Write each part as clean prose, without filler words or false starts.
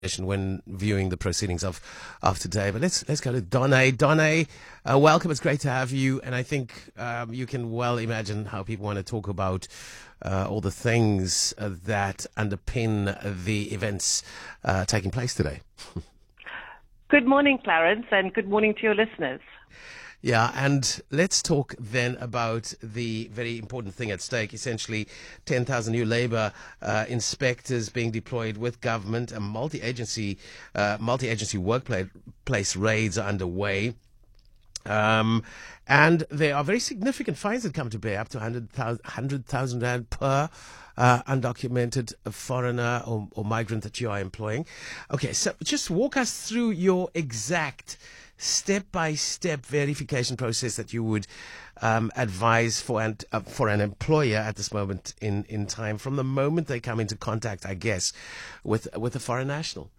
when viewing the proceedings of today. But let's go to Donna. Donna, welcome. It's great to have you. And I think you can well imagine how people want to talk about all the things that underpin the events taking place today. Good morning, Clarence, and good morning to your listeners. Yeah, and let's talk then about the very important thing at stake, essentially 10,000 new labour inspectors being deployed with government, and multi-agency workplace raids are underway. And there are very significant fines that come to bear, up to 100,000 rand per undocumented foreigner or migrant that you are employing. Okay, so just walk us through your exact step-by-step verification process that you would advise for an employer at this moment in time, from the moment they come into contact, I guess, with a foreign national.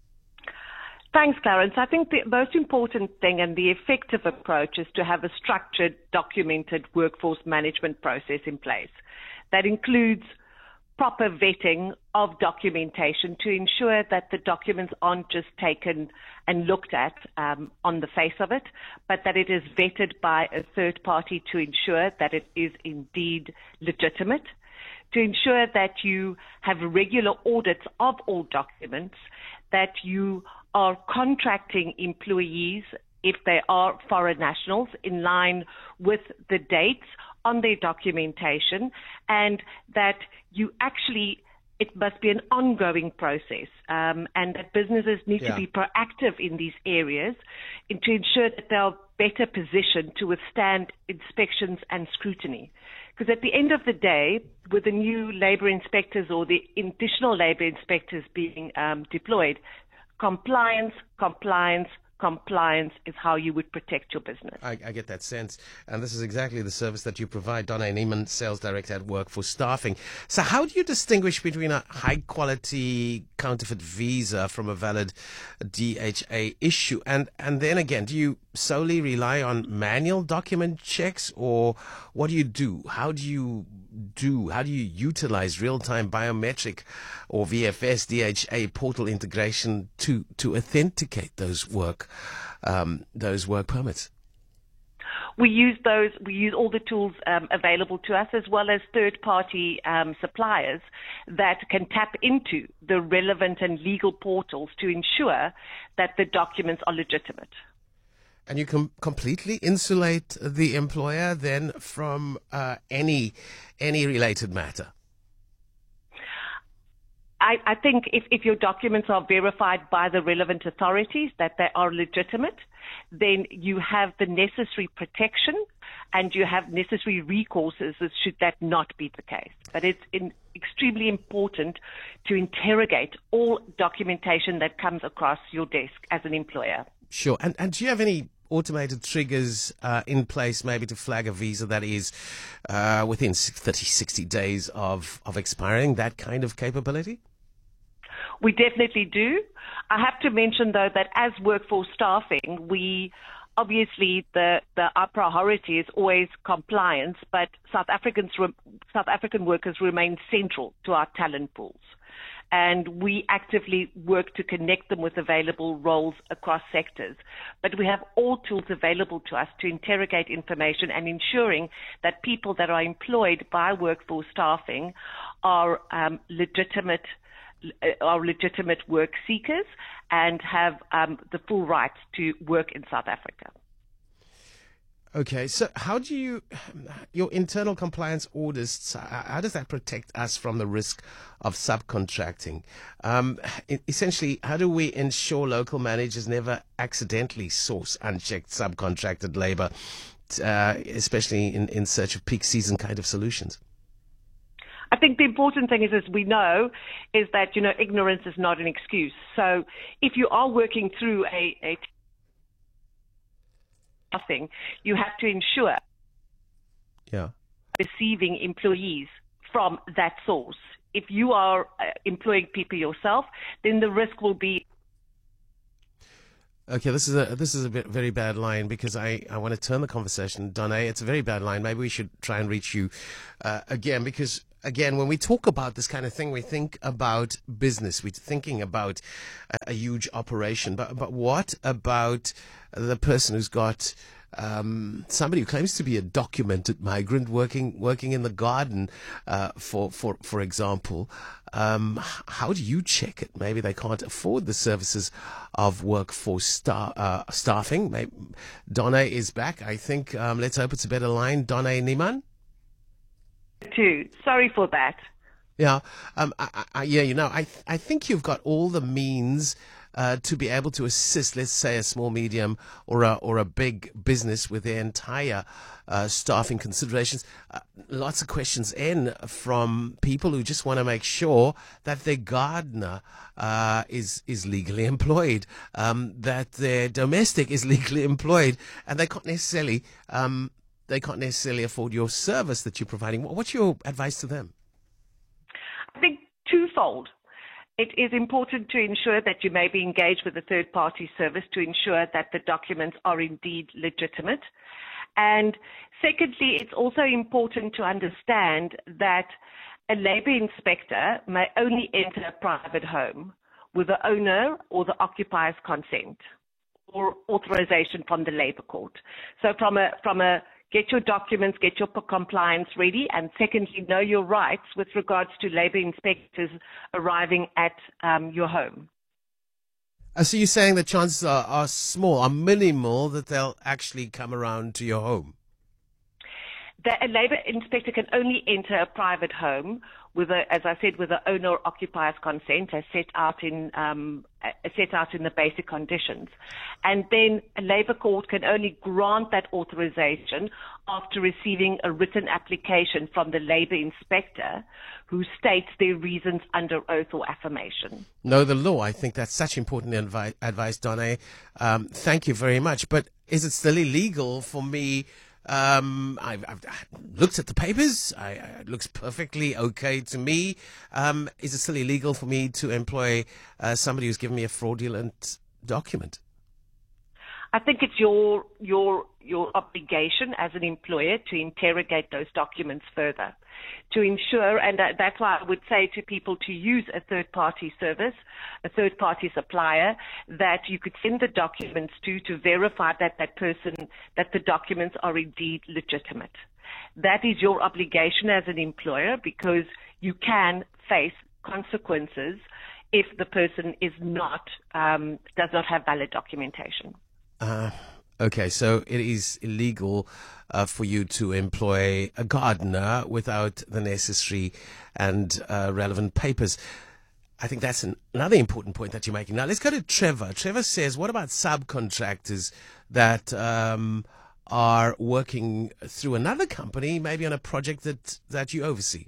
Thanks, Clarence. I think the most important thing and the effective approach is to have a structured, documented workforce management process in place that includes proper vetting of documentation to ensure that the documents aren't just taken and looked at on the face of it, but that it is vetted by a third party to ensure that it is indeed legitimate, to ensure that you have regular audits of all documents, that you are contracting employees, if they are foreign nationals, in line with the dates on their documentation, and that you actually, it must be an ongoing process, and that businesses need to be proactive in these areas to ensure that they are better positioned to withstand inspections and scrutiny. Because at the end of the day, with the new labour inspectors or the additional labour inspectors being deployed, compliance is how you would protect your business. I get that sense. And this is exactly the service that you provide. Donna Neiman, Sales Director at Workforce Staffing. So how do you distinguish between a high-quality counterfeit visa from a valid DHA issue? And then again, do you solely rely on manual document checks, or what do you do? How do you utilize real-time biometric or VFS DHA portal integration to authenticate those work permits? We use all the tools available to us, as well as third-party suppliers that can tap into the relevant and legal portals to ensure that the documents are legitimate. And you can completely insulate the employer then from any related matter? I think if your documents are verified by the relevant authorities that they are legitimate, then you have the necessary protection and you have necessary recourses should that not be the case. But it's extremely important to interrogate all documentation that comes across your desk as an employer. Sure. And do you have any automated triggers in place maybe to flag a visa that is within 30, 60 days of expiring, that kind of capability? We definitely do. I have to mention, though, that as Workforce Staffing, we obviously our priority is always compliance, but South African workers remain central to our talent pools. And we actively work to connect them with available roles across sectors. But we have all tools available to us to interrogate information and ensuring that people that are employed by Workforce Staffing are legitimate work seekers and have the full rights to work in South Africa. Okay, so how do your internal compliance audits, how does that protect us from the risk of subcontracting? Essentially, how do we ensure local managers never accidentally source unchecked subcontracted labor, especially in search of peak season kind of solutions? I think the important thing is, as we know, is that, ignorance is not an excuse. So if you are working through a thing, you have to ensure receiving employees from that source. If you are employing people yourself, then the risk will be. Okay, this is a very bad line, because I want to turn the conversation. Donna, it's a very bad line. Maybe we should try and reach you again, because again, when we talk about this kind of thing, we think about business. We're thinking about a huge operation. But what about the person who's got somebody who claims to be a documented migrant working in the garden, for example? How do you check it? Maybe they can't afford the services of workforce staffing. Maybe Donna is back. I think let's hope it's a better line. Donna Niemann. Too. Sorry for that. Yeah, I think you've got all the means to be able to assist, let's say, a small, medium, or a big business with their entire staffing considerations. Lots of questions in from people who just want to make sure that their gardener is legally employed, that their domestic is legally employed, and they can't necessarily afford your service that you're providing. What's your advice to them? I think twofold. It is important to ensure that you may be engaged with a third-party service to ensure that the documents are indeed legitimate. And secondly, it's also important to understand that a labour inspector may only enter a private home with the owner or the occupier's consent or authorization from the labour court. So from a get your documents, get your compliance ready, and secondly, know your rights with regards to labour inspectors arriving at your home. So you're saying the chances are small, are minimal, that they'll actually come around to your home? A labour inspector can only enter a private home with as I said, with the owner or occupier's consent, as set out in the basic conditions. And then a labour court can only grant that authorization after receiving a written application from the labour inspector who states their reasons under oath or affirmation. Know the law. I think that's such important advice, Donna. Thank you very much. But is it still illegal for me? I've looked at the papers. It looks perfectly okay to me. Is it still illegal for me to employ somebody who's given me a fraudulent document? I think it's your obligation as an employer to interrogate those documents further, to ensure, and that's why I would say to people to use a third-party service, a third-party supplier that you could send the documents to verify that the documents are indeed legitimate. That is your obligation as an employer, because you can face consequences if the person does not have valid documentation. Okay, so it is illegal for you to employ a gardener without the necessary and relevant papers. I think that's another important point that you're making. Now, let's go to Trevor. Trevor says, what about subcontractors that are working through another company, maybe on a project that you oversee?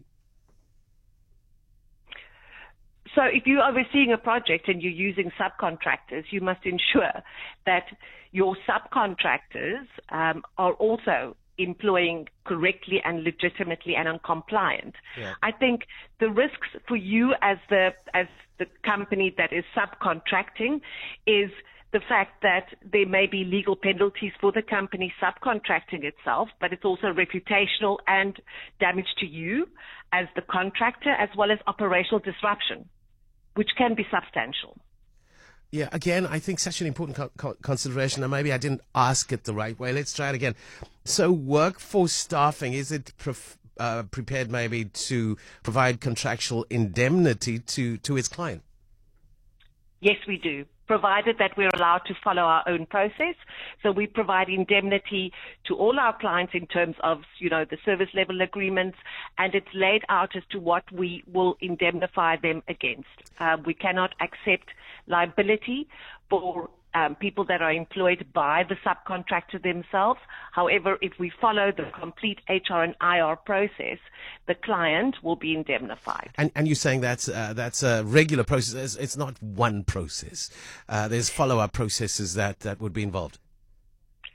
So if you're overseeing a project and you're using subcontractors, you must ensure that your subcontractors are also employing correctly and legitimately and on compliant. Yeah. I think the risks for you as the company that is subcontracting is the fact that there may be legal penalties for the company subcontracting itself, but it's also reputational and damage to you as the contractor, as well as operational disruption, which can be substantial. Yeah, again, I think such an important consideration, and maybe I didn't ask it the right way. Let's try it again. So workforce staffing, is it prepared maybe to provide contractual indemnity to its client? Yes, we do, provided that we're allowed to follow our own process. So we provide indemnity to all our clients in terms of, the service level agreements, and it's laid out as to what we will indemnify them against. We cannot accept liability for people that are employed by the subcontractor themselves. However, if we follow the complete HR and IR process, the client will be indemnified. And you're saying that's a regular process. It's not one process. There's follow-up processes that would be involved.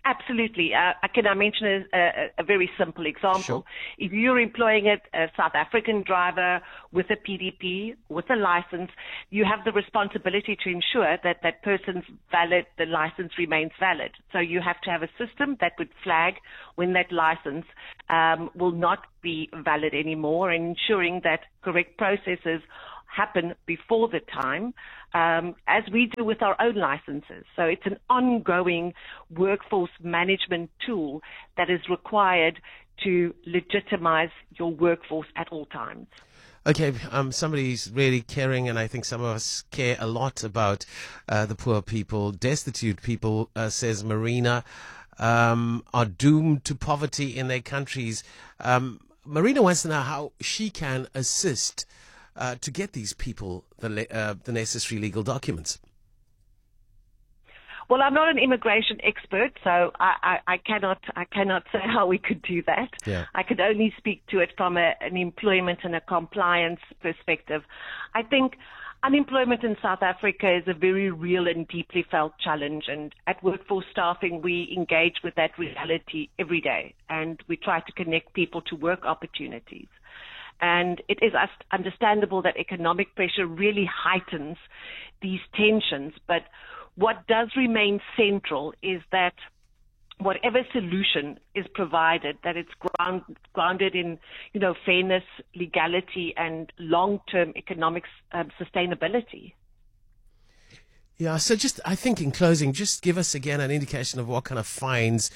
Absolutely. Can I mention a very simple example? Sure. If you're employing a South African driver with a PDP, with a license, you have the responsibility to ensure that that person's the license remains valid. So you have to have a system that would flag when that license will not be valid anymore, and ensuring that correct processes happen before the time, as we do with our own licenses. So it's an ongoing workforce management tool that is required to legitimize your workforce at all times. Okay, somebody's really caring, and I think some of us care a lot about the poor people, destitute people, says Marina, are doomed to poverty in their countries. Marina wants to know how she can assist to get these people the necessary legal documents. Well, I'm not an immigration expert, so I cannot say how we could do that. Yeah. I could only speak to it from an employment and a compliance perspective. I think unemployment in South Africa is a very real and deeply felt challenge, and at Workforce Staffing we engage with that reality every day, and we try to connect people to work opportunities. And it is understandable that economic pressure really heightens these tensions, but what does remain central is that whatever solution is provided, that it's grounded in, fairness, legality, and long-term economic sustainability. Yeah, so I think in closing, just give us again an indication of what kind of fines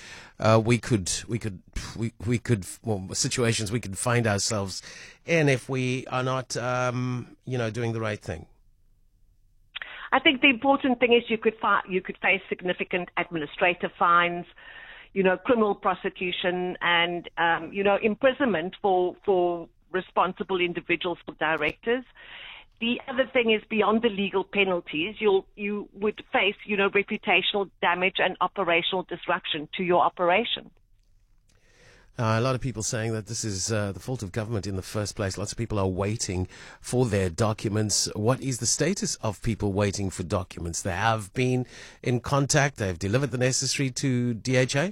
situations we could find ourselves in if we are not, doing the right thing. I think the important thing is you could face significant administrative fines, criminal prosecution, and imprisonment for responsible individuals or directors. The other thing is, beyond the legal penalties, you would face, reputational damage and operational disruption to your operation. A lot of people saying that this is the fault of government in the first place. Lots of people are waiting for their documents. What is the status of people waiting for documents? They have been in contact. They've delivered the necessary to DHA?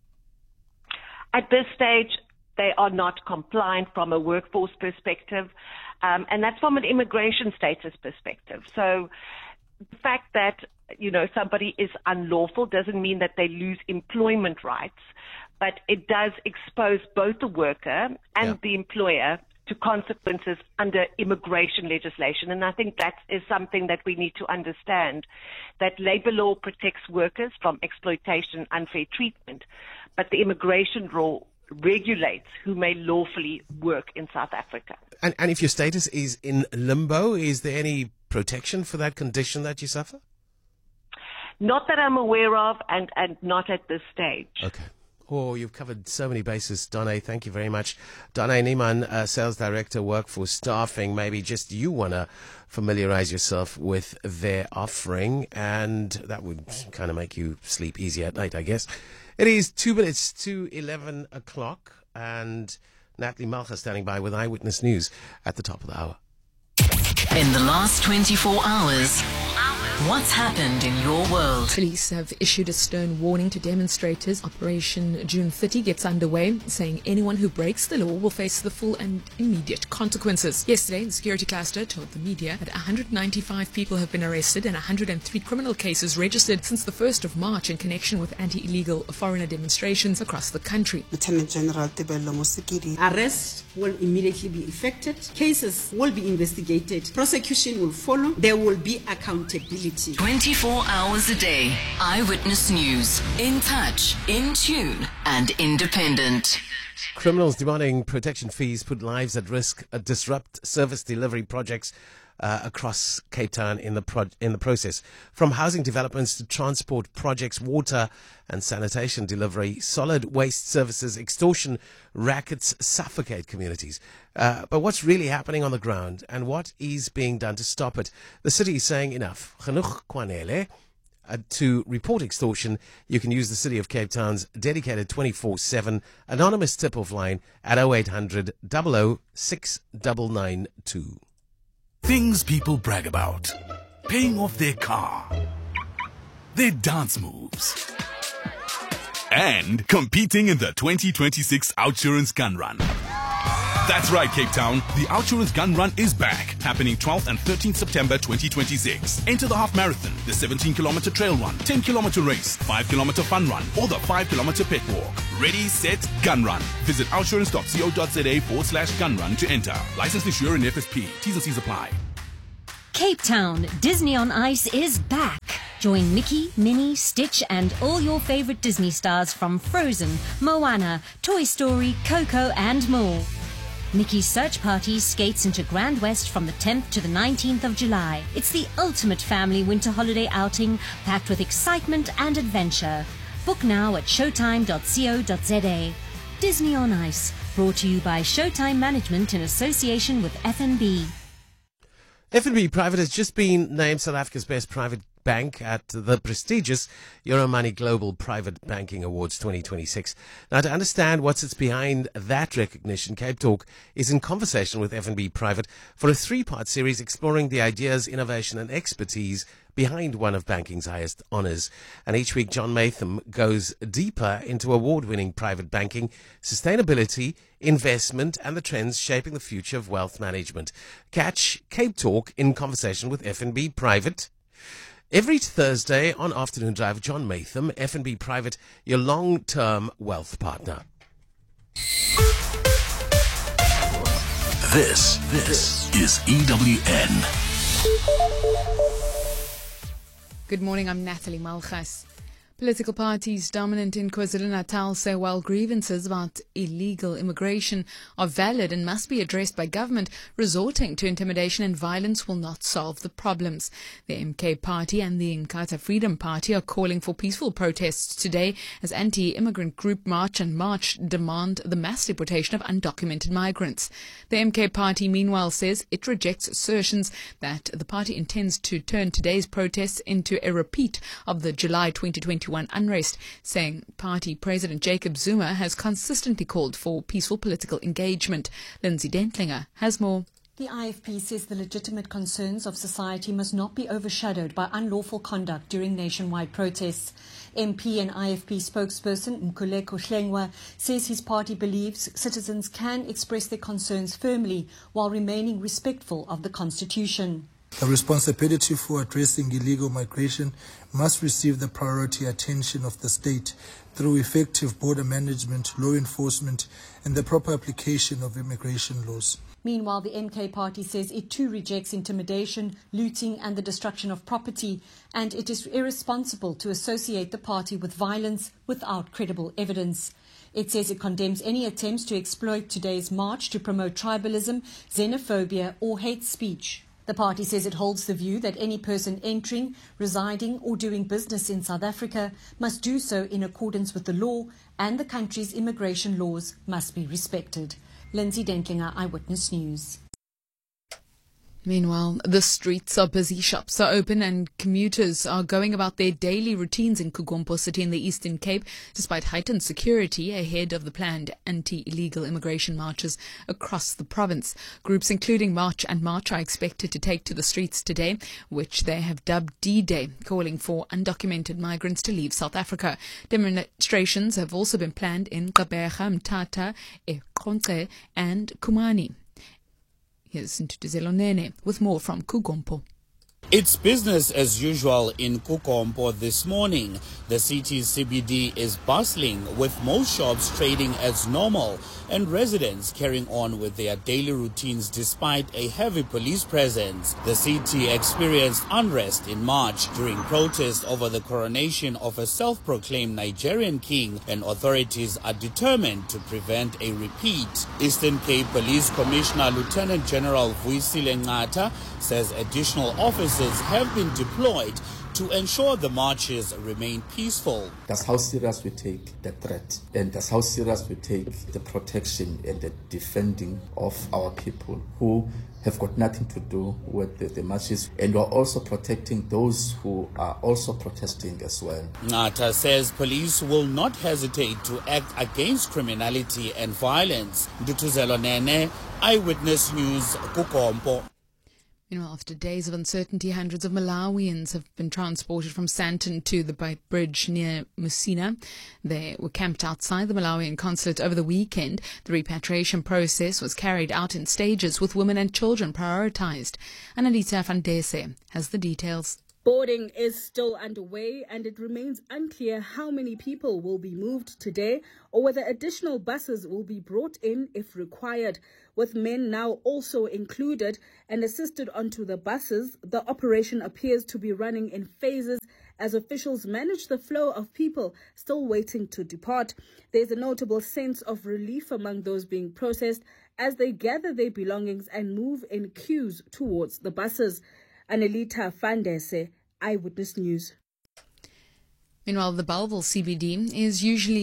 At this stage, they are not compliant from a workforce perspective. And that's from an immigration status perspective. So the fact that, somebody is unlawful doesn't mean that they lose employment rights, but it does expose both the worker and the employer to consequences under immigration legislation. And I think that is something that we need to understand, that labor law protects workers from exploitation and unfair treatment, but the immigration law regulates who may lawfully work in South Africa. And if your status is in limbo, is there any protection for that condition that you suffer? Not that I'm aware of, and not at this stage. Okay. Oh, you've covered so many bases, Donna. Thank you very much. Donna Niemann, Sales Director, Workforce Staffing. Maybe just you want to familiarize yourself with their offering, and that would kind of make you sleep easy at night, I guess. It is 2 minutes to 11 o'clock, and Natalie Malcha standing by with Eyewitness News at the top of the hour. In the last 24 hours, what's happened in your world? Police have issued a stern warning to demonstrators. Operation June 30 gets underway, saying anyone who breaks the law will face the full and immediate consequences. Yesterday, the security cluster told the media that 195 people have been arrested and 103 criminal cases registered since the 1st of March in connection with anti-illegal foreigner demonstrations across the country. Lieutenant General Tebello Mosikiri. Arrests will immediately be effected. Cases will be investigated. Prosecution will follow. There will be accountability. 24 hours a day. Eyewitness News. In touch, in tune, and independent. Criminals demanding protection fees put lives at risk, disrupt service delivery projects across Cape Town in the process. From housing developments to transport projects, water and sanitation delivery, solid waste services, extortion rackets suffocate communities. But what's really happening on the ground, and what is being done to stop it? The city is saying enough. Genoeg kwanele. To report extortion, you can use the City of Cape Town's dedicated 24/7 anonymous tip-off line at 0800 00 6992. Things people brag about. Paying off their car. Their dance moves. and competing in the 2026 Outsurance Gun Run. That's right, Cape Town. The Outsurance Gun Run is back, happening 12th and 13th September 2026. Enter the half marathon, the 17-kilometer trail run, 10-kilometer race, 5-kilometer fun run, or the 5-kilometer pit walk. Ready, set, gun run. Visit outsurance.co.za/gun run to enter. Licensed insurer and FSP. T's and C's apply. Cape Town, Disney on Ice is back. Join Mickey, Minnie, Stitch and all your favorite Disney stars from Frozen, Moana, Toy Story, Coco and more. Mickey's Search Party skates into Grand West from the 10th to the 19th of July. It's the ultimate family winter holiday outing packed with excitement and adventure. Book now at showtime.co.za. Disney on Ice, brought to you by Showtime Management in association with FNB. FNB Private has just been named South Africa's best private bank at the prestigious Euromoney Global Private Banking Awards 2026. Now, to understand what sits behind that recognition, Cape Talk is in conversation with FNB Private for a 3-part series exploring the ideas, innovation and expertise behind one of banking's highest honours. And each week, John Matham goes deeper into award-winning private banking, sustainability, investment and the trends shaping the future of wealth management. Catch Cape Talk in conversation with FNB Private every Thursday on Afternoon Drive. John Matham, FNB Private, your long-term wealth partner. This is EWN. Good morning, I'm Natalie Malchas. Political parties dominant in KwaZulu-Natal say while grievances about illegal immigration are valid and must be addressed by government, resorting to intimidation and violence will not solve the problems. The MK Party and the Inkatha Freedom Party are calling for peaceful protests today as anti-immigrant group March and March demand the mass deportation of undocumented migrants. The MK Party meanwhile says it rejects assertions that the party intends to turn today's protests into a repeat of the July 2021 unrest, saying party President Jacob Zuma has consistently called for peaceful political engagement. Lindsay Dentlinger has more. The IFP says the legitimate concerns of society must not be overshadowed by unlawful conduct during nationwide protests. MP and IFP spokesperson Mkhuleko Hlengwa says his party believes citizens can express their concerns firmly while remaining respectful of the Constitution. The responsibility for addressing illegal migration must receive the priority attention of the state through effective border management, law enforcement, and the proper application of immigration laws. Meanwhile, the MK Party says it too rejects intimidation, looting and the destruction of property, and it is irresponsible to associate the party with violence without credible evidence. It says it condemns any attempts to exploit today's march to promote tribalism, xenophobia or hate speech. The party says it holds the view that any person entering, residing or doing business in South Africa must do so in accordance with the law and the country's immigration laws must be respected. Lindsay Dentlinger, Eyewitness News. Meanwhile, the streets are busy, shops are open and commuters are going about their daily routines in Kugompo City in the Eastern Cape, despite heightened security ahead of the planned anti-illegal immigration marches across the province. Groups including March and March are expected to take to the streets today, which they have dubbed D-Day, calling for undocumented migrants to leave South Africa. Demonstrations have also been planned in Gqeberha, Mthatha, eQonce and Kumani. Here's Ntutuzelo Nene with more from Kugompo. It's business as usual in Kugompo this morning. The city's CBD is bustling with most shops trading as normal and residents carrying on with their daily routines despite a heavy police presence. The city experienced unrest in March during protests over the coronation of a self-proclaimed Nigerian king, and authorities are determined to prevent a repeat. Eastern Cape Police Commissioner Lieutenant General Vuyisile Nqatha says additional officers have been deployed to ensure the marches remain peaceful. That's how serious we take the threat, and that's how serious we take the protection and the defending of our people who have got nothing to do with the marches, and we're also protecting those who are also protesting as well. Nqatha says police will not hesitate to act against criminality and violence. Ntutuzelo Nene, Eyewitness News, Kugompo. Meanwhile, after days of uncertainty, hundreds of Malawians have been transported from Sandton to the Bight Bridge near Musina. They were camped outside the Malawian consulate over the weekend. The repatriation process was carried out in stages, with women and children prioritized. Annalisa van Dese has the details. Boarding is still underway, and it remains unclear how many people will be moved today or whether additional buses will be brought in if required. With men now also included and assisted onto the buses, the operation appears to be running in phases as officials manage the flow of people still waiting to depart. There's a notable sense of relief among those being processed as they gather their belongings and move in queues towards the buses. Annalisa van Dese, Eyewitness News. Meanwhile, the Bellville CBD is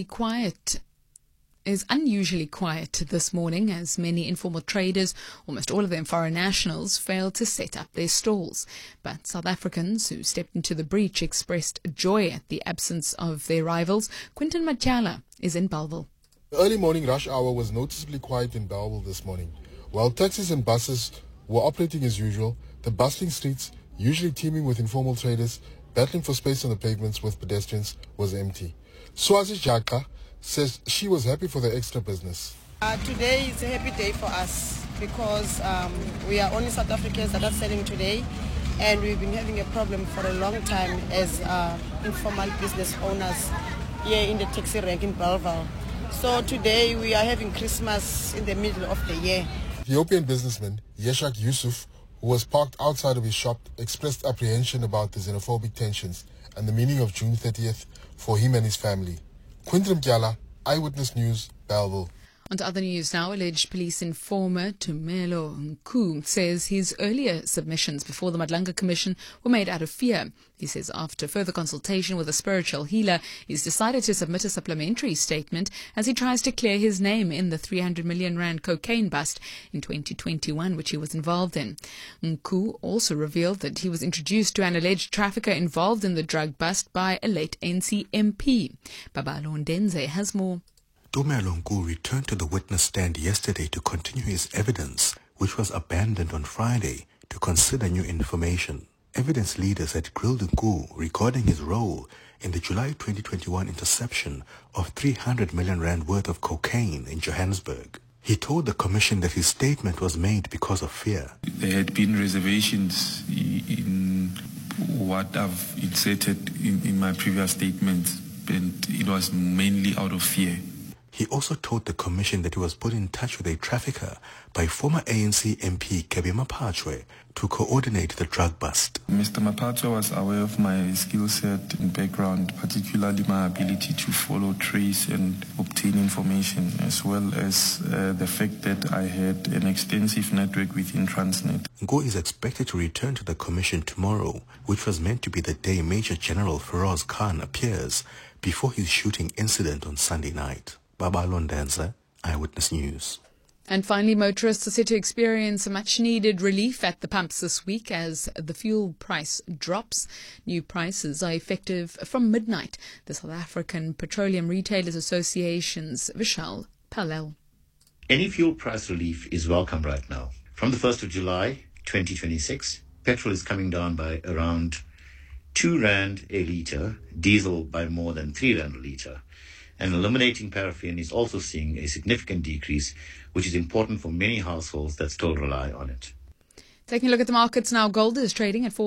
unusually quiet this morning as many informal traders, almost all of them foreign nationals, failed to set up their stalls. But South Africans who stepped into the breach expressed joy at the absence of their rivals. Quinton Machala is in Bellville. The early morning rush hour was noticeably quiet in Bellville this morning. While taxis and buses were operating as usual, the bustling streets, usually teeming with informal traders, battling for space on the pavements with pedestrians, was empty. Swazi Jaka says she was happy for the extra business. Today is a happy day for us because we are only South Africans that are selling today, and we've been having a problem for a long time as informal business owners here in the taxi rank in Bellville. So today we are having Christmas in the middle of the year. Ethiopian businessman Yeshak Yusuf, who was parked outside of his shop, expressed apprehension about the xenophobic tensions and the meaning of June 30th for him and his family. Quinton Mkyala, Eyewitness News, Bellville. On to other news now. Alleged police informer Tumelo Nku says his earlier submissions before the Madlanga Commission were made out of fear. He says after further consultation with a spiritual healer, he's decided to submit a supplementary statement as he tries to clear his name in the 300 million rand cocaine bust in 2021, which he was involved in. Nku also revealed that he was introduced to an alleged trafficker involved in the drug bust by a late ANC MP. Babalo Ndenze has more. Tumelo Nku returned to the witness stand yesterday to continue his evidence, which was abandoned on Friday to consider new information. Evidence leaders had grilled Nku regarding his role in the July 2021 interception of 300 million rand worth of cocaine in Johannesburg. He told the commission that his statement was made because of fear. There had been reservations in what I've inserted in my previous statements, and it was mainly out of fear. He also told the commission that he was put in touch with a trafficker by former ANC MP Kebby Mapachwe to coordinate the drug bust. Mr. Mapachwe was aware of my skill set and background, particularly my ability to follow, trace and obtain information, as well as the fact that I had an extensive network within Transnet. Nku is expected to return to the commission tomorrow, which was meant to be the day Major General Feroz Khan appears before his shooting incident on Sunday night. Babalo Ndenze, Eyewitness News. And finally, motorists are set to experience much-needed relief at the pumps this week as the fuel price drops. New prices are effective from midnight. The South African Petroleum Retailers Association's Vishal Palel. Any fuel price relief is welcome right now. From the 1st of July 2026, petrol is coming down by around 2 Rand a litre, diesel by more than 3 Rand a litre. And eliminating paraffin is also seeing a significant decrease, which is important for many households that still rely on it. Taking a look at the markets now, gold is trading at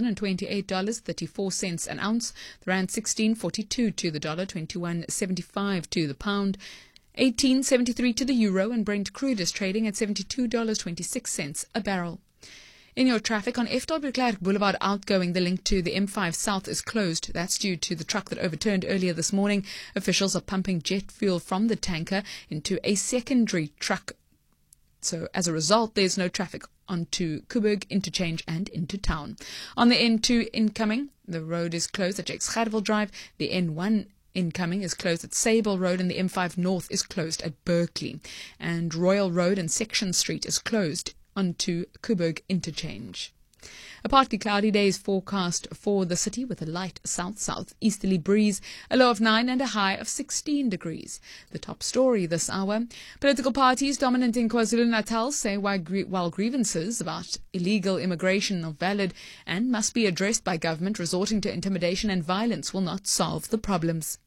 $4,028.34 an ounce. The rand 16.42 to the dollar, 21.75 to the pound, 18.73 to the euro, and Brent crude is trading at $72.26 a barrel. In your traffic, on F.W. de Klerk Boulevard outgoing, the link to the M5 South is closed. That's due to the truck that overturned earlier this morning. Officials are pumping jet fuel from the tanker into a secondary truck. So as a result, there's no traffic onto Coburg Interchange and into town. On the N2 incoming, the road is closed at Jakes Gerwel Drive. The N1 incoming is closed at Sable Road, and the M5 North is closed at Berkeley. And Royal Road and Section Street is closed onto Coburg Interchange. A partly cloudy day is forecast for the city with a light south-southeasterly breeze, a low of 9 and a high of 16 degrees. The top story this hour. Political parties dominant in KwaZulu-Natal say while grievances about illegal immigration are valid and must be addressed by government, resorting to intimidation and violence will not solve the problems.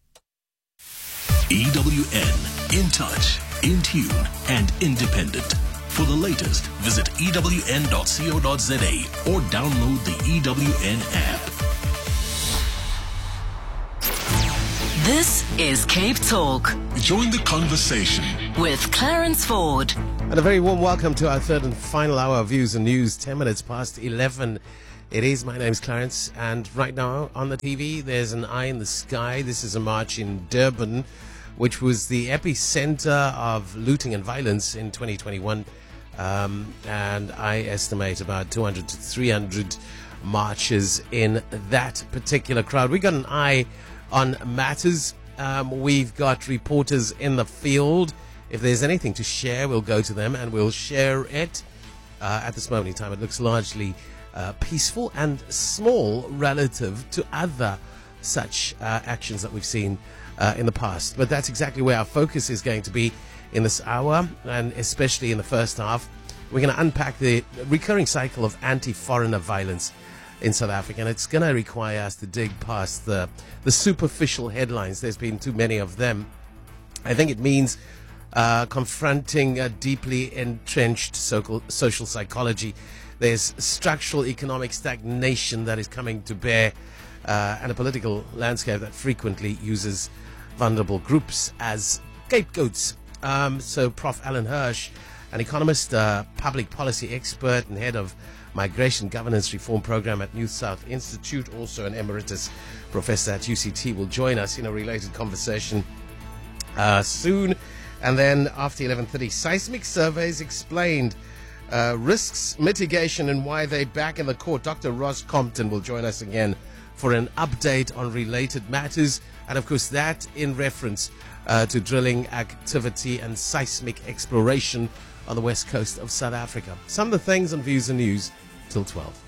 EWN, in touch, in tune and independent. For the latest, visit ewn.co.za or download the EWN app. This is Cape Talk. Join the conversation with Clarence Ford. And a very warm welcome to our third and final hour of Views and News, 10 minutes past 11. It is. My name's Clarence, and right now on the TV there's an eye in the sky. This is a march in Durban, which was the epicenter of looting and violence in 2021. And I estimate about 200 to 300 marches in that particular crowd. We got an eye on matters. We've got reporters in the field. If there's anything to share, we'll go to them and we'll share it. At this moment in time, it looks largely peaceful and small relative to other such actions that we've seen in the past. But that's exactly where our focus is going to be in this hour, and especially in the first half. We're going to unpack the recurring cycle of anti-foreigner violence in South Africa, and it's going to require us to dig past the superficial headlines. There's been too many of them. I think it means confronting a deeply entrenched social psychology. There's structural economic stagnation that is coming to bear, and a political landscape that frequently uses vulnerable groups as scapegoats. So Prof. Alan Hirsch, an economist, public policy expert and head of Migration Governance Reform Program at New South Institute, also an emeritus professor at UCT, will join us in a related conversation soon. And then after 11:30, seismic surveys explained, risks, mitigation and why they're back in the court. Dr. Ross Compton will join us again for an update on related matters, and of course that in reference to drilling activity and seismic exploration on the west coast of South Africa. Some of the things on Views and News till 12.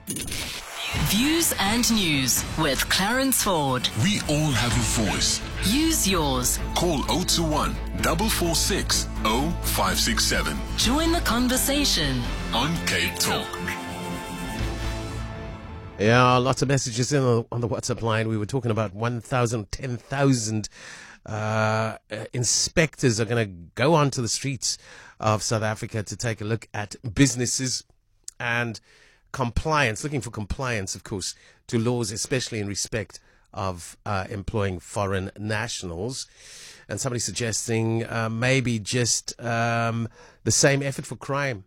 Views and News with Clarence Ford. We all have a voice. Use yours. Call 021 446 0567. Join the conversation on Cape Talk. Yeah, lots of messages in on the WhatsApp line. We were talking about 10,000 inspectors are going to go onto the streets of South Africa to take a look at businesses and compliance, looking for compliance, of course, to laws, especially in respect of employing foreign nationals. And somebody suggesting maybe just the same effort for crime.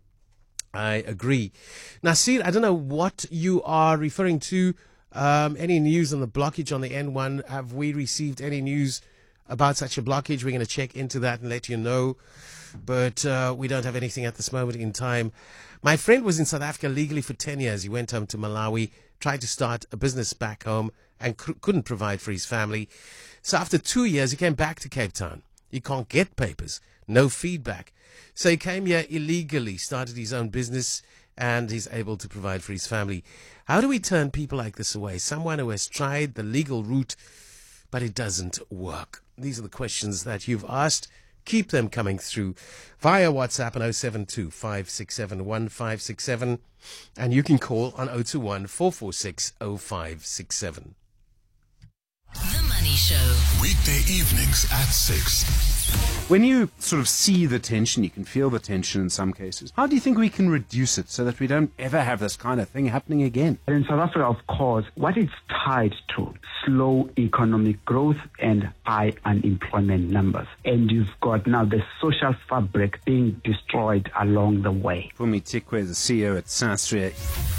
I agree. Nasir, I don't know what you are referring to. Any news on the blockage on the N1? Have we received any news about such a blockage? We're going to check into that and let you know. But we don't have anything at this moment in time. My friend was in South Africa legally for 10 years. He went home to Malawi, tried to start a business back home and couldn't provide for his family. So after 2 years, he came back to Cape Town. He can't get papers, no feedback. So he came here illegally, started his own business, and he's able to provide for his family. How do we turn people like this away? Someone who has tried the legal route, but it doesn't work. These are the questions that you've asked. Keep them coming through via WhatsApp on 072 567 1567, and you can call on 021 446 0567. The Money Show. Weekday evenings at 6. When you sort of see the tension, you can feel the tension in some cases. How do you think we can reduce it so that we don't ever have this kind of thing happening again? In South Africa, of course, what it's tied to, slow economic growth and high unemployment numbers. And you've got now the social fabric being destroyed along the way. Phumi Tikwe, the CEO at Sasria.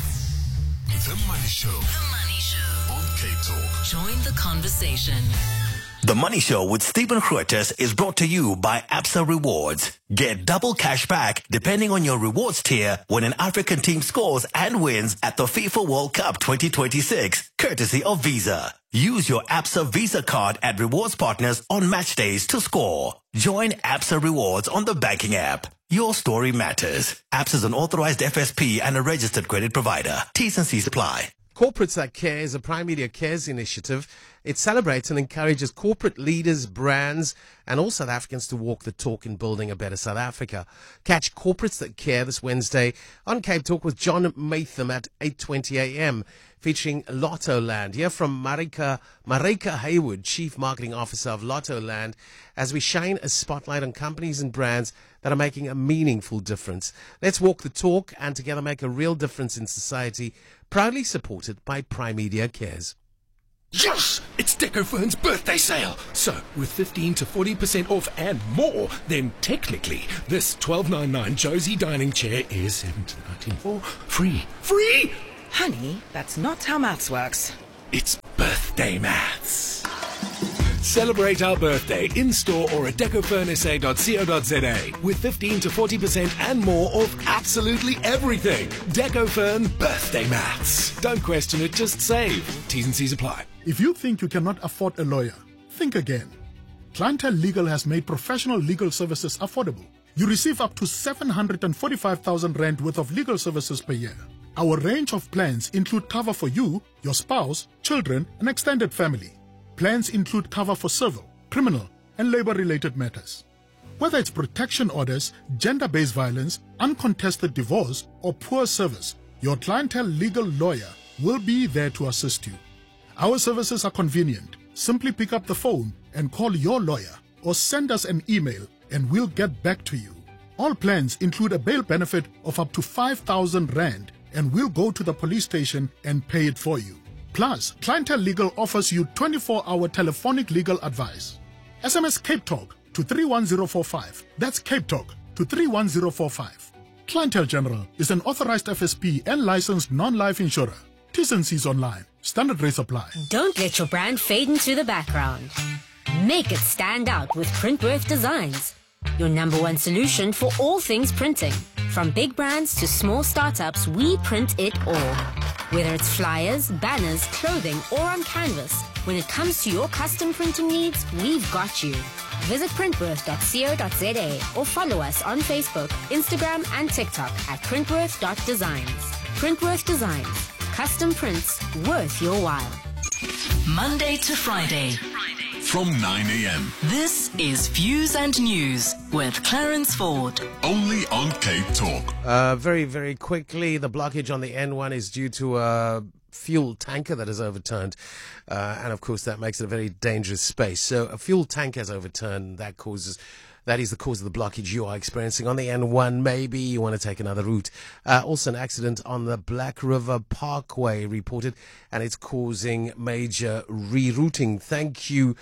The Money Show. The Money Show. On Cape Talk. Join the conversation. The Money Show with Stephen Grootes is brought to you by Absa Rewards. Get double cash back depending on your rewards tier when an African team scores and wins at the FIFA World Cup 2026, courtesy of Visa. Use your Absa Visa card at rewards partners on match days to score. Join Absa Rewards on the banking app. Your story matters. APSA is an authorized FSP and a registered credit provider. T's and C's apply. Corporates That Care is a Prime Media Cares initiative. It celebrates and encourages corporate leaders, brands, and all South Africans to walk the talk in building a better South Africa. Catch Corporates That Care this Wednesday on Cape Talk with John Matham at 8:20 a.m. featuring Lotto Land. Hear from Marika Haywood, Chief Marketing Officer of Lotto Land, as we shine a spotlight on companies and brands that are making a meaningful difference. Let's walk the talk and together make a real difference in society. Proudly supported by Prime Media Cares. Yes! It's Decofern's birthday sale. So, with 15 to 40% off and more, then technically, this $12.99 Josie dining chair is $17.94 free. Free! Honey, that's not how maths works. It's birthday maths. Celebrate our birthday in-store or at decofernsa.co.za with 15 to 40% and more off absolutely everything. Decofern birthday maths. Don't question it, just save. T's and C's apply. If you think you cannot afford a lawyer, think again. Clientele Legal has made professional legal services affordable. You receive up to 745,000 Rand worth of legal services per year. Our range of plans include cover for you, your spouse, children, and extended family. Plans include cover for civil, criminal, and labor-related matters. Whether it's protection orders, gender-based violence, uncontested divorce, or poor service, your Clientele Legal lawyer will be there to assist you. Our services are convenient. Simply pick up the phone and call your lawyer or send us an email and we'll get back to you. All plans include a bail benefit of up to 5,000 Rand and we'll go to the police station and pay it for you. Plus, Clientele Legal offers you 24-hour telephonic legal advice. SMS Cape Talk to 31045. That's Cape Talk to 31045. Clientele General is an authorized FSP and licensed non-life insurer. T's and C's online. Standard rates apply. Don't let your brand fade into the background. Make it stand out with Printworth Designs. Your #1 solution for all things printing. From big brands to small startups, we print it all. Whether it's flyers, banners, clothing, or on canvas, when it comes to your custom printing needs, we've got you. Visit printworth.co.za or follow us on Facebook, Instagram, and TikTok at printworth.designs. Printworth Designs. Custom prints worth your while. Monday to Friday. From 9 a.m. This is Views and News with Clarence Ford. Only on Cape Talk. Very, very quickly, the blockage on the N1 is due to a fuel tanker that is overturned. And of course, that makes it a very dangerous space. So a fuel tanker is overturned. That is the cause of the blockage you are experiencing on the N1. Maybe you want to take another route. Also, an accident on the Black River Parkway reported, and it's causing major rerouting. Thank you,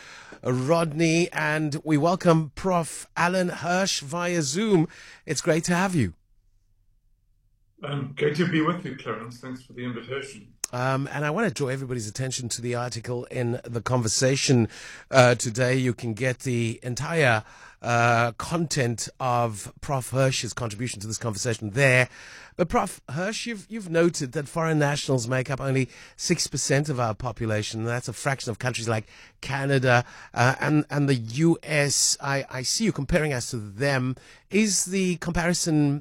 Rodney. And we welcome Prof. Alan Hirsch via Zoom. It's great to have you. Great to be with you, Clarence. Thanks for the invitation. And I want to draw everybody's attention to the article in The Conversation today. You can get the entire content of Prof. Hirsch's contribution to this conversation there. But Prof. Hirsch, you've noted that foreign nationals make up only 6% of our population. That's a fraction of countries like Canada and the US. I see you comparing us to them. Is the comparison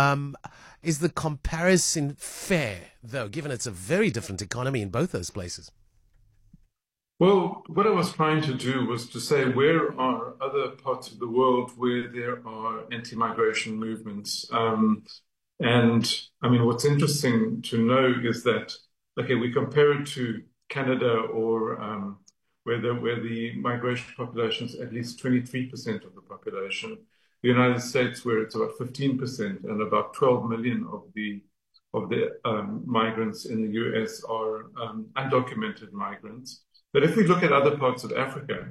fair, though, given it's a very different economy in both those places? Well, what I was trying to do was to say, where are other parts of the world where there are anti-migration movements? And I mean, what's interesting to know is that, okay, we compare it to Canada or where the migration population is at least 23% of the population. The United States, where it's about 15%, and about 12 million of the migrants in the US are undocumented migrants. But if we look at other parts of Africa,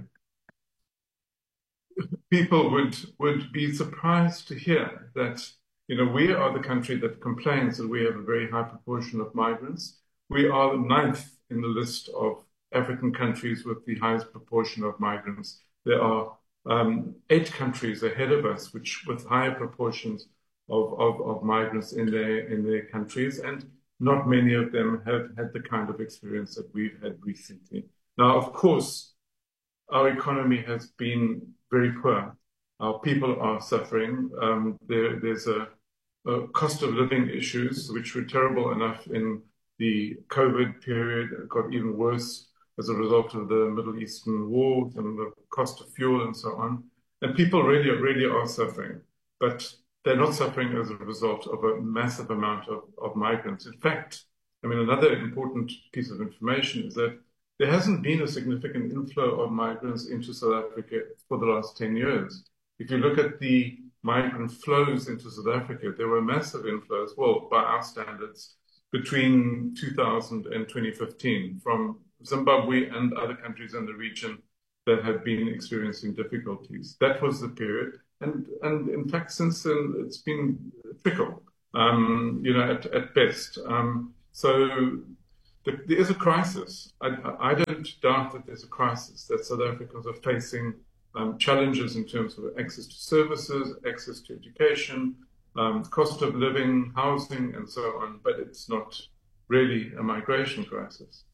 people would be surprised to hear that, you know, we are the country that complains that we have a very high proportion of migrants. We are the 9th in the list of African countries with the highest proportion of migrants. There are 8 countries ahead of us, which with higher proportions of migrants in their countries, and not many of them have had the kind of experience that we've had recently. Now, of course, our economy has been very poor. Our people are suffering. There's a cost of living issues, which were terrible enough in the COVID period. It got even worse as a result of the Middle Eastern war and the cost of fuel and so on. And people really are suffering. But they're not suffering as a result of a massive amount of migrants. In fact, I mean, another important piece of information is that there hasn't been a significant inflow of migrants into South Africa for the last 10 years. If you look at the migrant flows into South Africa, there were massive inflows, well, by our standards, between 2000 and 2015 from Zimbabwe and other countries in the region that had been experiencing difficulties. That was the period. And in fact, since then, it's been a trickle, at best. So there is a crisis. I don't doubt that there's a crisis, that South Africans are facing challenges in terms of access to services, access to education, cost of living, housing, and so on, but it's not really a migration crisis.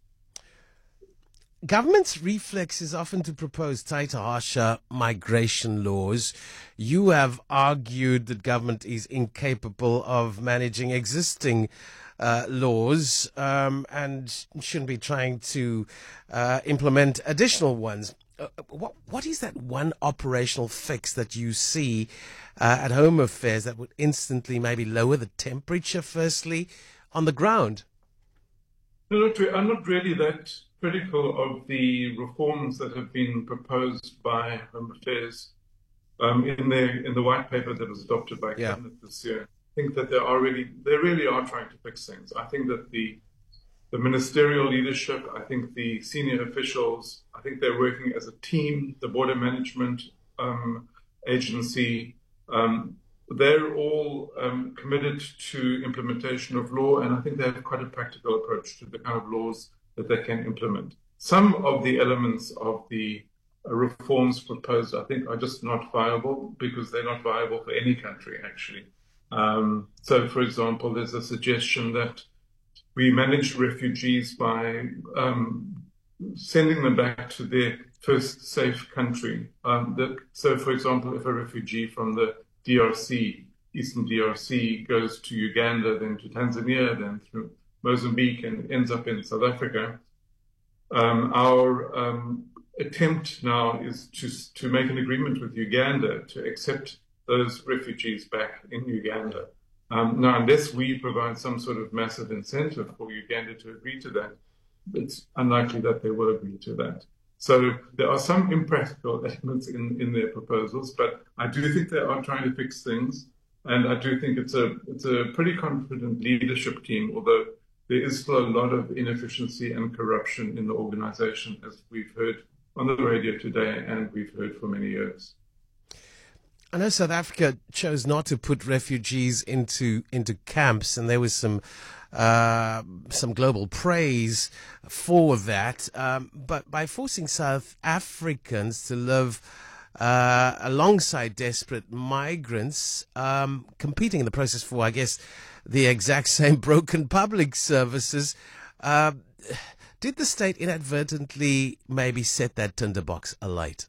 Government's reflex is often to propose tighter, harsher migration laws. You have argued that government is incapable of managing existing laws and shouldn't be trying to implement additional ones. What is that one operational fix that you see at Home Affairs that would instantly maybe lower the temperature, firstly, on the ground? No, I'm not really that critical of the reforms that have been proposed by Home Affairs in the white paper that was adopted by Cabinet this year. I think that they really are trying to fix things. I think that the ministerial leadership, I think the senior officials, I think they're working as a team, the border management agency, they're all committed to implementation of law, and I think they have quite a practical approach to the kind of laws that they can implement. Some of the elements of the reforms proposed, I think, are just not viable because they're not viable for any country, actually. So, for example, there's a suggestion that we manage refugees by sending them back to their first safe country. So, for example, if a refugee from the DRC, Eastern DRC, goes to Uganda, then to Tanzania, then through Mozambique and ends up in South Africa, our attempt now is to make an agreement with Uganda to accept those refugees back in Uganda. Now, unless we provide some sort of massive incentive for Uganda to agree to that, it's unlikely that they will agree to that. So there are some impractical elements in their proposals, but I do think they are trying to fix things, and I do think it's a pretty confident leadership team, although there is still a lot of inefficiency and corruption in the organization, as we've heard on the radio today and we've heard for many years. I know South Africa chose not to put refugees into camps, and there was some global praise for that. But by forcing South Africans to live alongside desperate migrants, competing in the process for, I guess, the exact same broken public services, did the state inadvertently maybe set that tinderbox alight?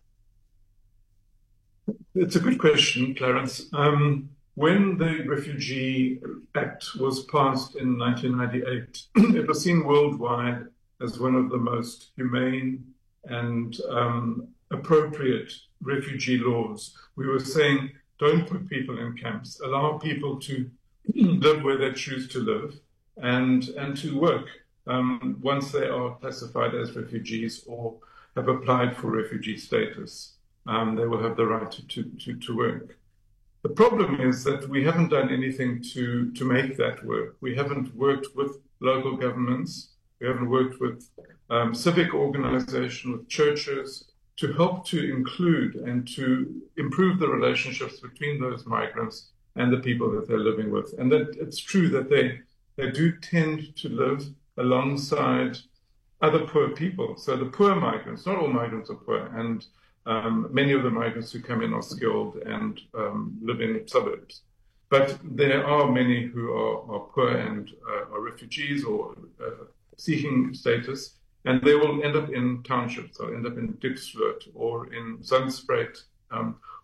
It's a good question, Clarence. When the Refugee Act was passed in 1998, it was seen worldwide as one of the most humane and appropriate refugee laws. We were saying, don't put people in camps, allow people to live where they choose to live and to work once they are classified as refugees or have applied for refugee status. They will have the right to work. The problem is that we haven't done anything to make that work. We haven't worked with local governments. We haven't worked with civic organizations, with churches, to help to include and to improve the relationships between those migrants and the people that they're living with. And that it's true that they do tend to live alongside other poor people. So the poor migrants, not all migrants are poor, and many of the migrants who come in are skilled and live in suburbs. But there are many who are poor and are refugees or seeking status, and they will end up in townships, or end up in Diepsloot or in Zandspruit,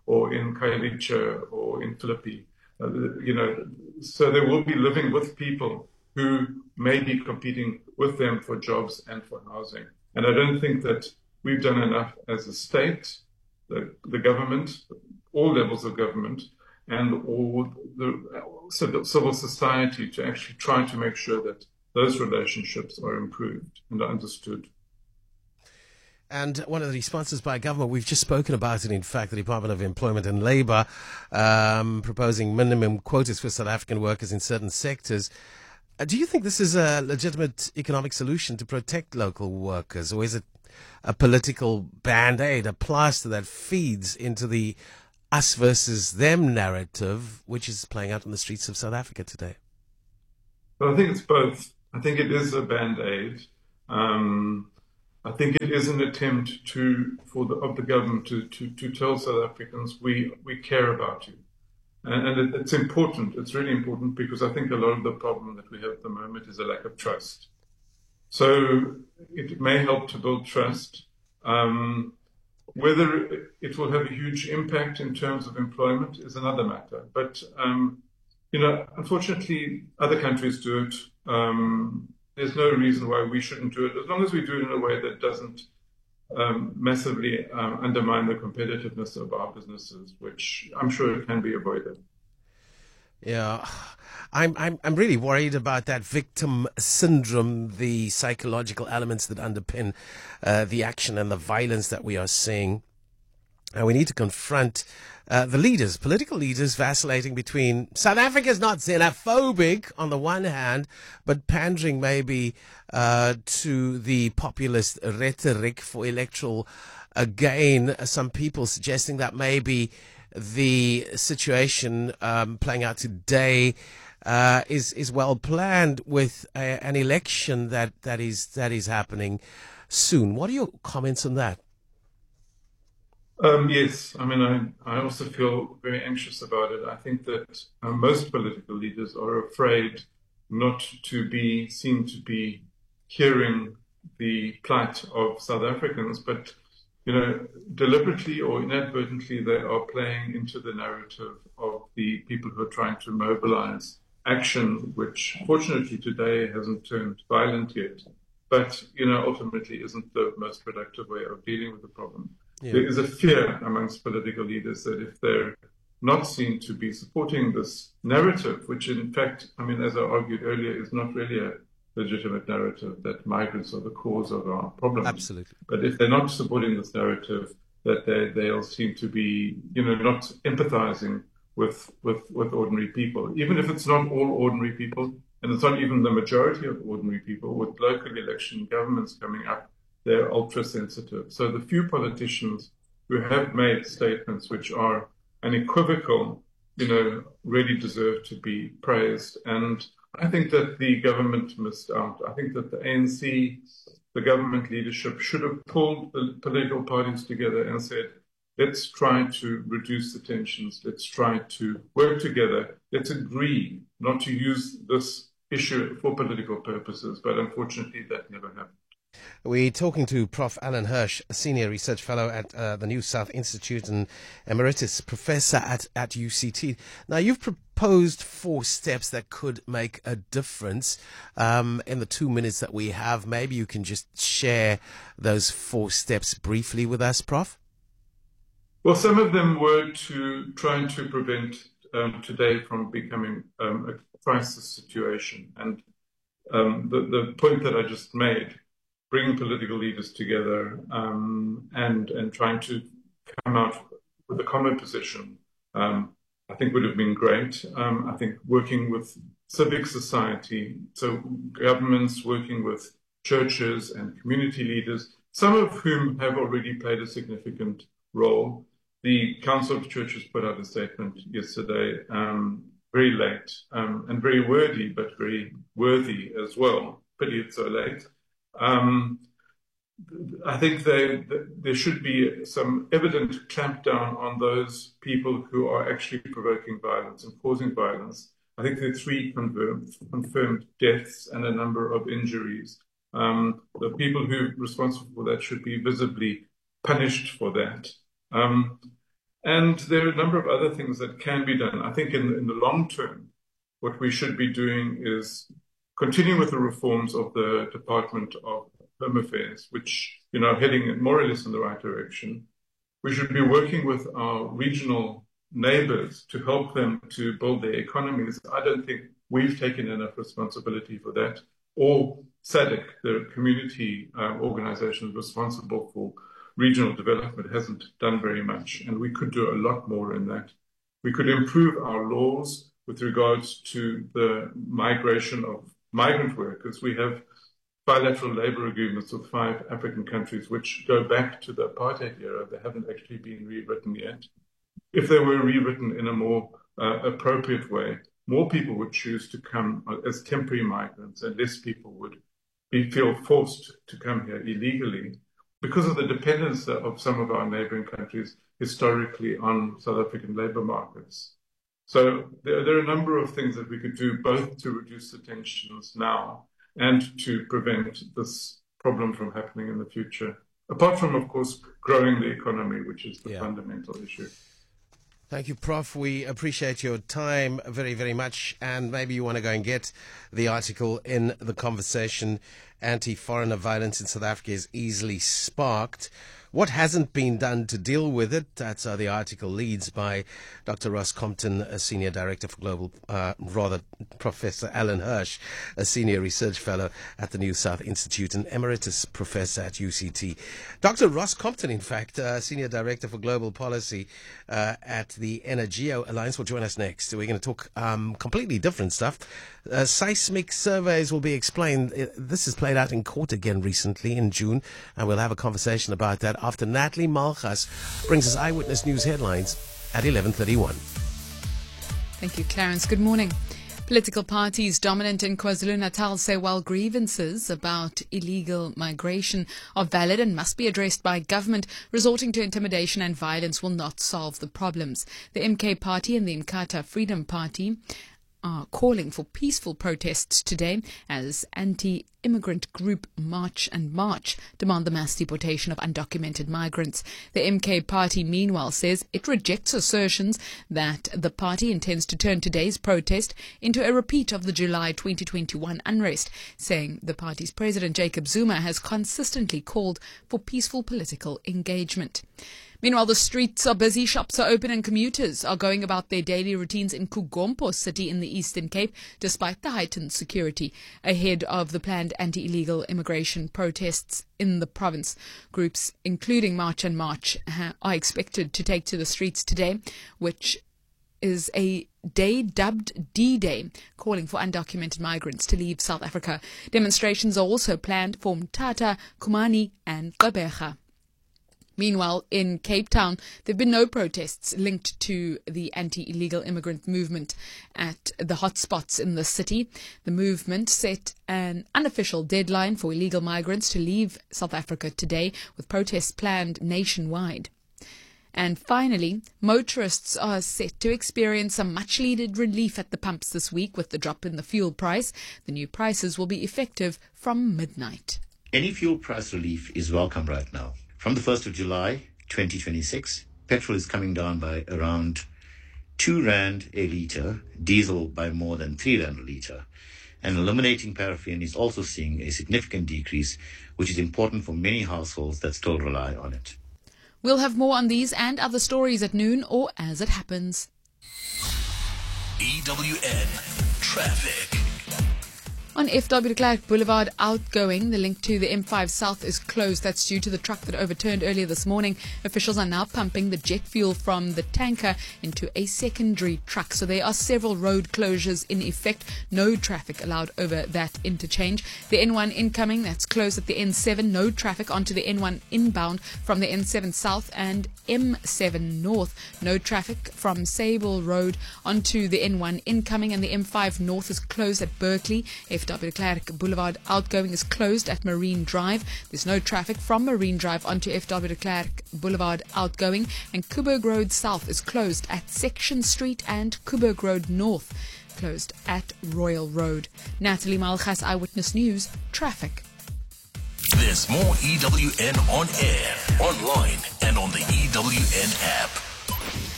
or in Khayelitsha or in Philippi. So they will be living with people who may be competing with them for jobs and for housing. And I don't think that we've done enough as a state, the government, all levels of government, and all the civil society to actually try to make sure that those relationships are improved and are understood. And one of the responses by government, we've just spoken about it, in fact, the Department of Employment and Labour proposing minimum quotas for South African workers in certain sectors. Do you think this is a legitimate economic solution to protect local workers, or is it a political band-aid, a plaster that feeds into the us versus them narrative, which is playing out on the streets of South Africa today? Well, I think it's both. I think it is a band-aid. I think it is an attempt of the government to tell South Africans, we care about you. And it's important. It's really important, because I think a lot of the problem that we have at the moment is a lack of trust. So it may help to build trust. Whether it will have a huge impact in terms of employment is another matter. But, unfortunately, other countries do it. There's no reason why we shouldn't do it, as long as we do it in a way that doesn't massively undermine the competitiveness of our businesses, which I'm sure it can be avoided. Yeah, I'm really worried about that victim syndrome, the psychological elements that underpin the action and the violence that we are seeing. We need to confront the leaders, political leaders, vacillating between South Africa's not xenophobic on the one hand, but pandering maybe to the populist rhetoric for electoral gain. Some people suggesting that maybe the situation playing out today is well planned with an election that is happening soon. What are your comments on that? Yes, I mean, I also feel very anxious about it. I think that most political leaders are afraid not to be seen to be hearing the plight of South Africans, but, deliberately or inadvertently, they are playing into the narrative of the people who are trying to mobilize action, which fortunately today hasn't turned violent yet, but, ultimately isn't the most productive way of dealing with the problem. Yeah. There is a fear amongst political leaders that if they're not seen to be supporting this narrative, which in fact, as I argued earlier, is not really a legitimate narrative, that migrants are the cause of our problems. Absolutely. But if they're not supporting this narrative, that they'll seem to be, not empathizing with ordinary people, even if it's not all ordinary people, and it's not even the majority of ordinary people. With local election governments coming up, they're ultra sensitive. So the few politicians who have made statements which are unequivocal, really deserve to be praised. And I think that the government missed out. I think that the ANC, the government leadership, should have pulled the political parties together and said, let's try to reduce the tensions. Let's try to work together. Let's agree not to use this issue for political purposes. But unfortunately, that never happened. We're talking to Prof. Alan Hirsch, a senior research fellow at the New South Institute and emeritus professor at UCT. Now, you've proposed 4 steps that could make a difference. In the 2 minutes that we have, maybe you can just share those 4 steps briefly with us, Prof. Well, some of them were trying to prevent today from becoming a crisis situation. And the point that I just made, bringing political leaders together and trying to come out with a common position, I think would have been great. I think working with civic society, so governments working with churches and community leaders, some of whom have already played a significant role. The Council of Churches put out a statement yesterday, very late and very wordy, but very worthy as well. Pity it's so late. I think there should be some evident clampdown on those people who are actually provoking violence and causing violence. I think there are 3 confirmed deaths and a number of injuries. The people who are responsible for that should be visibly punished for that. And there are a number of other things that can be done. I think in the long term, what we should be doing is continue with the reforms of the Department of Home Affairs, which, heading more or less in the right direction. We should be working with our regional neighbors to help them to build their economies. I don't think we've taken enough responsibility for that. Or SADC, the community organization responsible for regional development, hasn't done very much, and we could do a lot more in that. We could improve our laws with regards to the migration of migrant workers. We have bilateral labor agreements with 5 African countries, which go back to the apartheid era. They haven't actually been rewritten yet. If they were rewritten in a more appropriate way, more people would choose to come as temporary migrants, and less people would feel forced to come here illegally because of the dependence of some of our neighboring countries historically on South African labor markets. So there are a number of things that we could do, both to reduce the tensions now and to prevent this problem from happening in the future, apart from, of course, growing the economy, which is the fundamental issue. Thank you, Prof. We appreciate your time very, very much. And maybe you want to go and get the article in The Conversation. Anti-foreigner violence in South Africa is easily sparked. What hasn't been done to deal with it? That's the article leads by Dr. Ross Compton, a Senior Director for Global, Professor Alan Hirsch, a Senior Research Fellow at the New South Institute and Emeritus Professor at UCT. Dr. Ross Compton, in fact, Senior Director for Global Policy at the Energeo Alliance, will join us next. We're going to talk completely different stuff. Seismic surveys will be explained. This has played out in court again recently in June, and we'll have a conversation about that after Natalie Malchus brings us Eyewitness News headlines at 11:31. Thank you, Clarence. Good morning. Political parties dominant in KwaZulu-Natal say while grievances about illegal migration are valid and must be addressed by government, resorting to intimidation and violence will not solve the problems. The MK Party and the Inkatha Freedom Party are calling for peaceful protests today as anti-immigrant group March and March demand the mass deportation of undocumented migrants. The MK Party, meanwhile, says it rejects assertions that the party intends to turn today's protest into a repeat of the July 2021 unrest, saying the party's president, Jacob Zuma, has consistently called for peaceful political engagement. Meanwhile, the streets are busy, shops are open and commuters are going about their daily routines in Kugompo City in the Eastern Cape, despite the heightened security ahead of the planned anti-illegal immigration protests in the province. Groups including March and March are expected to take to the streets today, which is a day dubbed D-Day, calling for undocumented migrants to leave South Africa. Demonstrations are also planned for Mthatha, Khumani and Gqeberha. Meanwhile, in Cape Town, there have been no protests linked to the anti-illegal immigrant movement at the hotspots in the city. The movement set an unofficial deadline for illegal migrants to leave South Africa today, with protests planned nationwide. And finally, motorists are set to experience some much-needed relief at the pumps this week with the drop in the fuel price. The new prices will be effective from midnight. Any fuel price relief is welcome right now. From the 1st of July 2026, petrol is coming down by around 2 Rand a litre, diesel by more than 3 Rand a litre, and eliminating paraffin is also seeing a significant decrease, which is important for many households that still rely on it. We'll have more on these and other stories at noon or as it happens. EWN Traffic. On FW de Klerk Boulevard outgoing, the link to the M5 South is closed. That's due to the truck that overturned earlier this morning. Officials are now pumping the jet fuel from the tanker into a secondary truck. So there are several road closures in effect. No traffic allowed over that interchange. The N1 incoming, that's closed at the N7. No traffic onto the N1 inbound from the N7 South and M7 North. No traffic from Sable Road onto the N1 incoming, and the M5 North is closed at Berkeley. FW de Klerk Boulevard outgoing is closed at Marine Drive. There's no traffic from Marine Drive onto FW de Klerk Boulevard outgoing, and Coburg Road South is closed at Section Street, and Coburg Road North closed at Royal Road. Natalie Malchus, Eyewitness News, Traffic. There's more EWN on air, online and on the EWN app.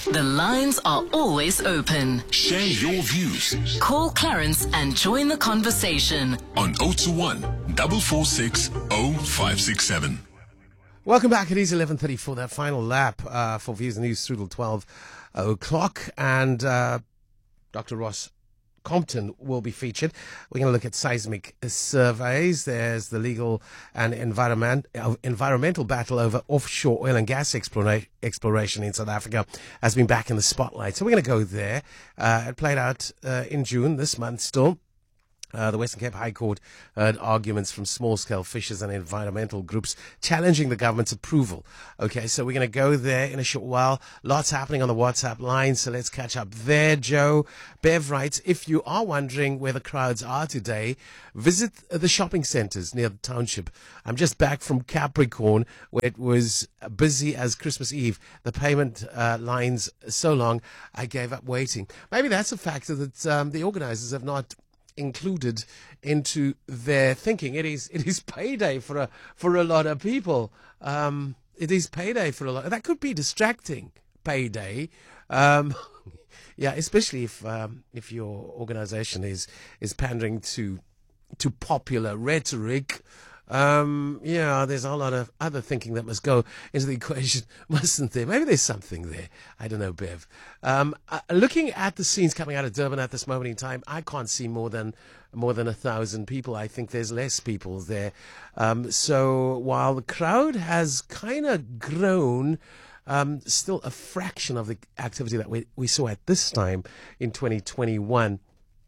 The lines are always open. Share your views. Call Clarence and join the conversation on 021 446 0567. Welcome back. It is 11:34. That final lap for Views News through till 12 o'clock. And Dr. Ross Compton will be featured. We're going to look at seismic surveys. There's the legal and environmental battle over offshore oil and gas exploration in South Africa has been back in the spotlight. So we're going to go there. It played out in June this month still. The Western Cape High Court heard arguments from small-scale fishers and environmental groups challenging the government's approval. Okay, so we're going to go there in a short while. Lots happening on the WhatsApp line, so let's catch up there, Joe. Bev writes, if you are wondering where the crowds are today, visit the shopping centres near the township. I'm just back from Capricorn, where it was busy as Christmas Eve. The payment lines so long, I gave up waiting. Maybe that's a factor that the organisers have not included into their thinking. It is payday for a lot of people. It is payday for a lot. That could be distracting. Payday, yeah, especially if your organisation is pandering to popular rhetoric. Yeah, there's a lot of other thinking that must go into the equation, mustn't there? Maybe there's something there. I don't know, Bev. Looking at the scenes coming out of Durban at this moment in time, I can't see more than 1,000 people. I think there's less people there. So while the crowd has kind of grown, still a fraction of the activity that we saw at this time in 2021.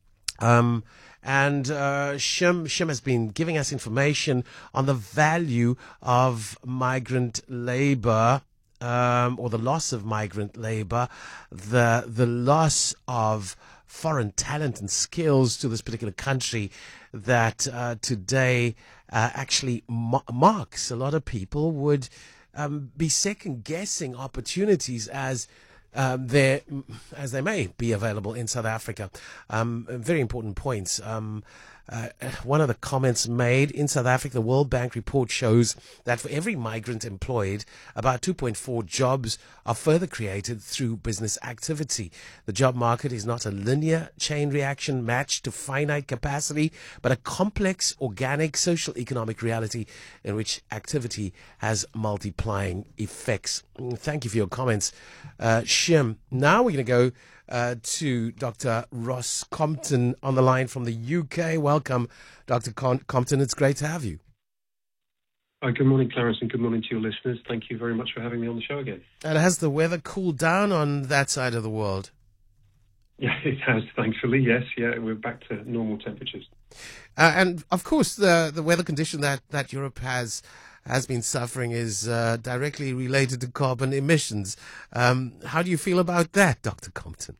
And Shim has been giving us information on the value of migrant labor, or the loss of migrant labor, the loss of foreign talent and skills to this particular country that today actually marks. A lot of people would be second-guessing opportunities as they may be available in South Africa. Very important points. One of the comments made in South Africa, the World Bank report shows that for every migrant employed, about 2.4 jobs are further created through business activity. The job market is not a linear chain reaction matched to finite capacity, but a complex, organic, social economic reality in which activity has multiplying effects. Thank you for your comments, Shim. Now we're going to go to Dr. Ross Compton on the line from the UK. Welcome, Dr. Compton. It's great to have you. Good morning, Clarence, and good morning to your listeners. Thank you very much for having me on the show again. And has the weather cooled down on that side of the world? Yeah, it has, thankfully, yes. Yeah, we're back to normal temperatures. And, of course, the weather condition that Europe has been suffering is directly related to carbon emissions. How do you feel about that, Dr. Compton?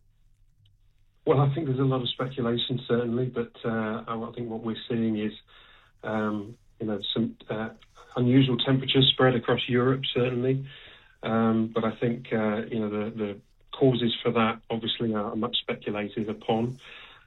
Well, I think there's a lot of speculation, certainly, but I think what we're seeing is, some unusual temperatures spread across Europe, certainly. But I think, the causes for that obviously are much speculated upon.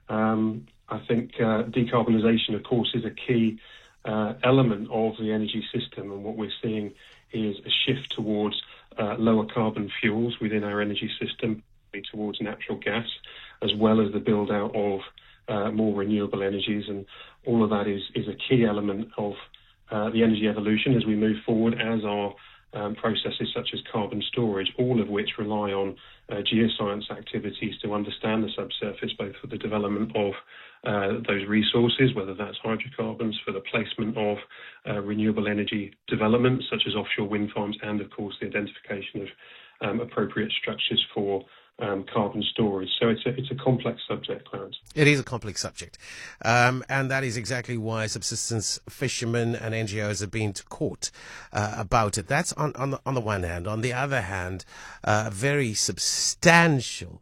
I think decarbonisation, of course, is a key element of the energy system, and what we're seeing is a shift towards lower carbon fuels within our energy system, towards natural gas, as well as the build out of more renewable energies, and all of that is a key element of the energy evolution as we move forward, as are processes such as carbon storage, all of which rely on geoscience activities to understand the subsurface, both for the development of those resources, whether that's hydrocarbons, for the placement of renewable energy developments such as offshore wind farms, and of course the identification of appropriate structures for carbon storage. So it's a complex subject, Clarence. It is a complex subject. And that is exactly why subsistence fishermen and NGOs have been to court about it. That's on the one hand. On the other hand, a very substantial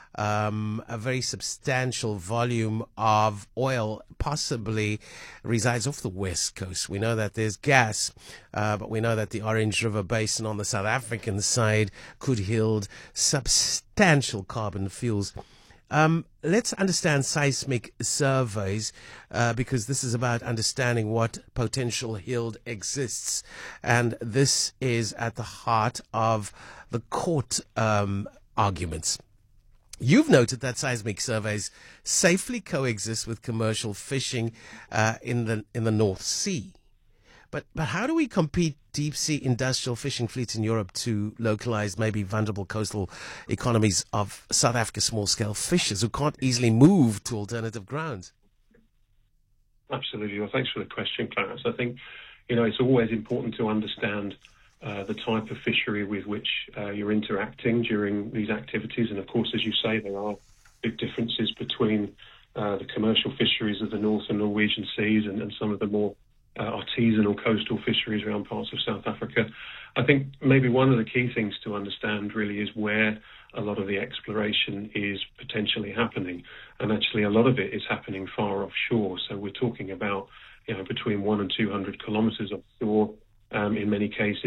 volume of oil possibly resides off the west coast. We know that there's gas, but we know that the Orange River Basin on the South African side could yield substantial carbon fuels. Let's understand seismic surveys, because this is about understanding what potential yield exists. And this is at the heart of the court arguments. You've noted that seismic surveys safely coexist with commercial fishing in the North Sea. But how do we compete deep-sea industrial fishing fleets in Europe to localize maybe vulnerable coastal economies of South Africa's small-scale fishers who can't easily move to alternative grounds? Absolutely. Well, thanks for the question, Clarence. I think, it's always important to understand the type of fishery with which you're interacting during these activities. And of course, as you say, there are big differences between the commercial fisheries of the North and Norwegian seas and some of the more artisanal coastal fisheries around parts of South Africa. I think maybe one of the key things to understand really is where a lot of the exploration is potentially happening. And actually a lot of it is happening far offshore. So we're talking about, between 100 and 200 kilometres offshore in many cases.